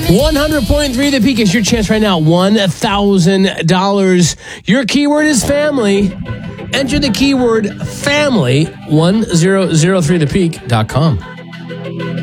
100.3 The Peak is your chance right now. $1,000. Your keyword is family. Enter the keyword family. 1003thepeak.com.